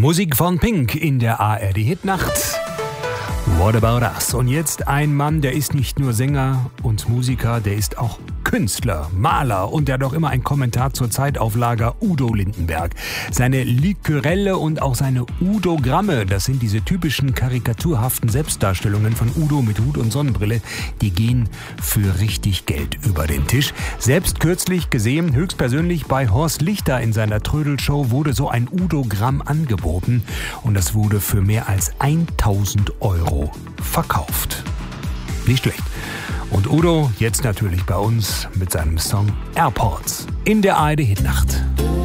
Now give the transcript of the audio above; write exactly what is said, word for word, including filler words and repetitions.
Musik von Pink in der A R D-Hitnacht. What about us? Und jetzt ein Mann, der ist nicht nur Sänger und Musiker, der ist auch Künstler, Maler und der hat auch immer ein Kommentar zur Zeitauflage, Udo Lindenberg. Seine Likörelle und auch seine Udogramme, das sind diese typischen karikaturhaften Selbstdarstellungen von Udo mit Hut und Sonnenbrille, die gehen für richtig Geld über den Tisch. Selbst kürzlich gesehen, höchstpersönlich bei Horst Lichter in seiner Trödelshow wurde so ein Udogramm angeboten und das wurde für mehr als tausend Euro verkauft. Nicht schlecht. Und Udo jetzt natürlich bei uns mit seinem Song Airports in der A R D-Hitnacht.